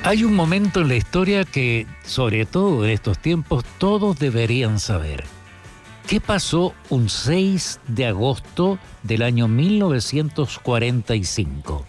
Hay un momento en la historia que, sobre todo en estos tiempos, todos deberían saber. ¿Qué pasó un 6 de agosto del año 1945?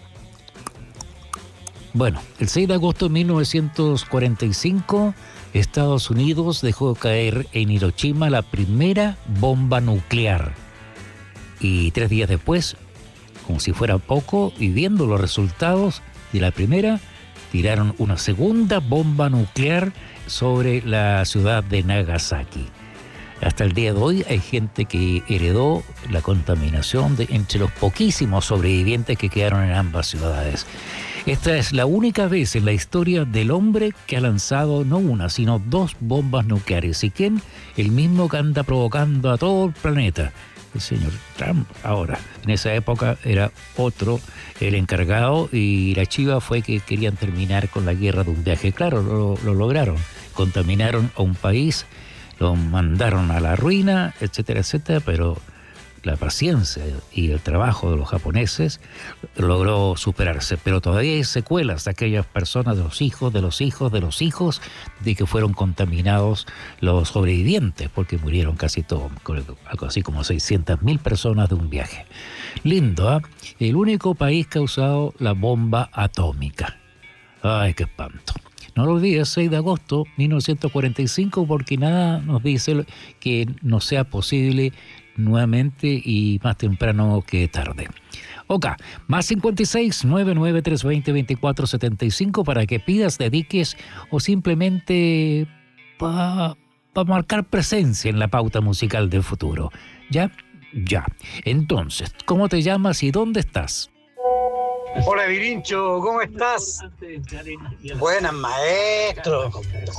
Bueno, el 6 de agosto de 1945, Estados Unidos dejó caer en Hiroshima la primera bomba nuclear. Y 3 días después, como si fuera poco, y viendo los resultados de la primera, tiraron una segunda bomba nuclear sobre la ciudad de Nagasaki. Hasta el día de hoy hay gente que heredó la contaminación entre los poquísimos sobrevivientes que quedaron en ambas ciudades. Esta es la única vez en la historia del hombre que ha lanzado no una, sino 2 bombas nucleares. ¿Y quién? El mismo que anda provocando a todo el planeta, el señor Trump. Ahora, en esa época era otro el encargado y la chiva fue que querían terminar con la guerra de un viaje. Claro, lo lograron. Contaminaron a un país, lo mandaron a la ruina, etcétera, etcétera, pero la paciencia y el trabajo de los japoneses logró superarse. Pero todavía hay secuelas de aquellas personas, de los hijos, de los hijos, de los hijos, de que fueron contaminados los sobrevivientes, porque murieron casi todos, algo así como 600.000 personas de un viaje. Lindo, ¿eh? El único país que ha usado la bomba atómica. ¡Ay, qué espanto! No lo olvides, 6 de agosto de 1945, porque nada nos dice que no sea posible nuevamente y más temprano que tarde. Ok, más 56 99 320 2475 para que pidas, dediques o simplemente para marcar presencia en la pauta musical del futuro. ¿Ya? Ya. Entonces, ¿cómo te llamas y dónde estás? Hola Virincho, ¿cómo estás? Buenas, maestro.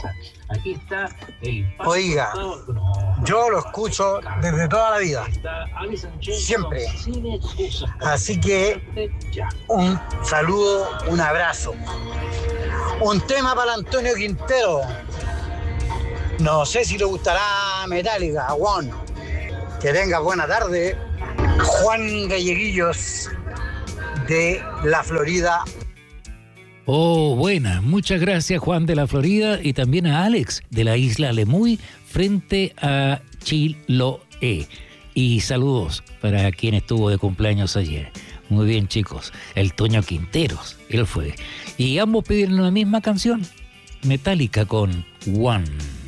Oiga, yo lo escucho desde toda la vida, siempre. Así que un saludo, un abrazo. Un tema para Antonio Quintero. No sé si le gustará Metallica, Juan. Que tenga buena tarde. Juan Galleguillos, de la Florida. Oh, buena. Muchas gracias, Juan de la Florida, y también a Alex de la isla Lemuy frente a Chiloé. Y saludos para quien estuvo de cumpleaños ayer. Muy bien, chicos. El Toño Quinteros, él fue. Y ambos pidieron la misma canción, Metallica con One.